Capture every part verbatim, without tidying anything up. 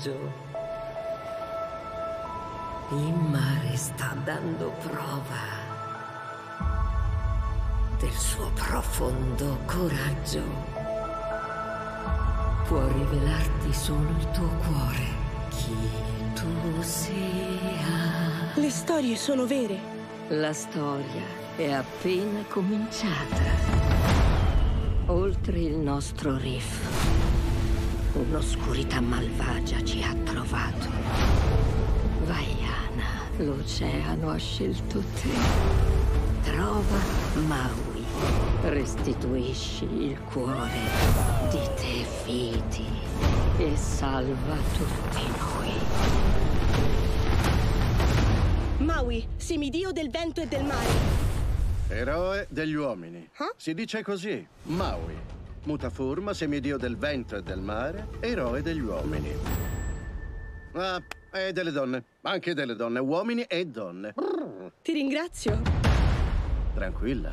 coraggio. Il mare sta dando prova del suo profondo coraggio. Può rivelarti solo il tuo cuore, chi tu sia. Le storie sono vere. La storia è appena cominciata. Oltre il nostro reef, un'oscurità malvagia ci ha trovato. Vaiana, l'oceano ha scelto te. Trova Maui, restituisci il cuore di te fidi e salva tutti noi. Maui, semidio del vento e del mare. Eroe degli uomini. Huh? Si dice così, Maui. Mutaforma, semidio del vento e del mare, eroe degli uomini. Ah, e delle donne. Anche delle donne, uomini e donne. Ti ringrazio. Tranquilla.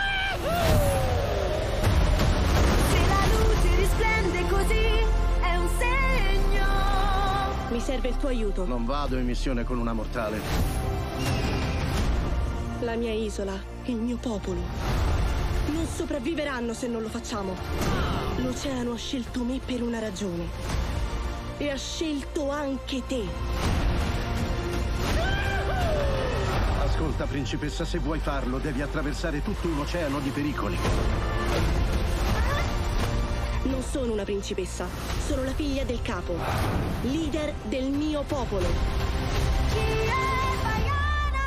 Se la luce risplende così, è un segno. Mi serve il tuo aiuto. Non vado in missione con una mortale. La mia isola, il mio popolo. Non sopravviveranno se non lo facciamo. L'oceano ha scelto me per una ragione. E ha scelto anche te. Ascolta, principessa, se vuoi farlo, devi attraversare tutto un oceano di pericoli. Non sono una principessa, sono la figlia del capo, leader del mio popolo. Chi è Vaiana?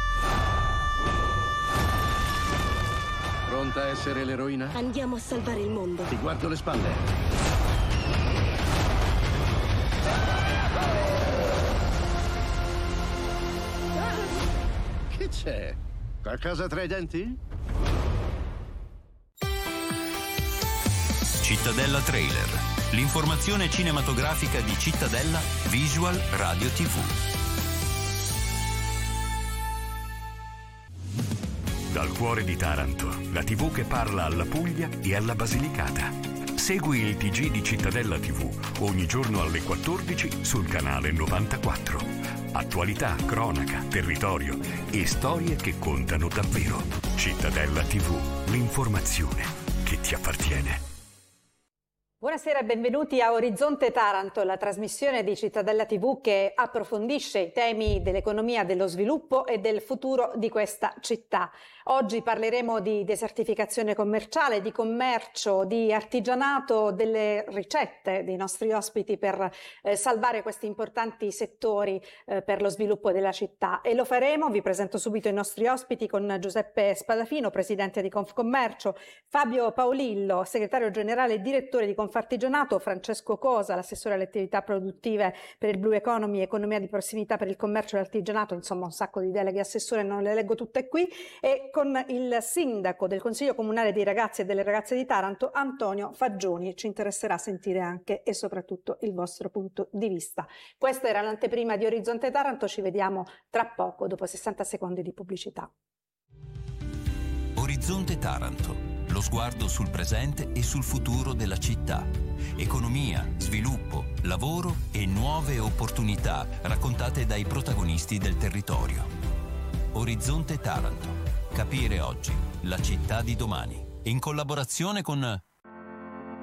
Pronta a essere l'eroina? Andiamo a salvare il mondo. Ti guardo le spalle. Che c'è? Qualcosa tra i denti? Cittadella Trailer, l'informazione cinematografica di Cittadella Visual Radio tivù. Dal cuore di Taranto, la tivù che parla alla Puglia e alla Basilicata. Segui il T G di Cittadella tivù ogni giorno alle quattordici sul canale novantaquattro. Attualità, cronaca, territorio e storie che contano davvero. Cittadella tivù, l'informazione che ti appartiene. Buonasera e benvenuti a Orizzonte Taranto, la trasmissione di Cittadella tivù che approfondisce i temi dell'economia, dello sviluppo e del futuro di questa città. Oggi parleremo di desertificazione commerciale, di commercio, di artigianato, delle ricette dei nostri ospiti per eh, salvare questi importanti settori eh, per lo sviluppo della città. E lo faremo, vi presento subito i nostri ospiti, con Giuseppe Spadafino, presidente di Confcommercio, Fabio Paolillo, segretario generale e direttore di Confartigianato, Francesco Cosa, l'assessore alle attività produttive per il Blue Economy, economia di prossimità per il commercio e l'artigianato, insomma un sacco di deleghe assessore, non le leggo tutte qui, e con il sindaco del Consiglio Comunale dei Ragazzi e delle Ragazze di Taranto, Antonio Faggioni. Ci interesserà sentire anche e soprattutto il vostro punto di vista. Questa era l'anteprima di Orizzonte Taranto, ci vediamo tra poco, dopo sessanta secondi di pubblicità. Orizzonte Taranto, lo sguardo sul presente e sul futuro della città. Economia, sviluppo, lavoro e nuove opportunità raccontate dai protagonisti del territorio. Orizzonte Taranto. Capire oggi la città di domani. In collaborazione con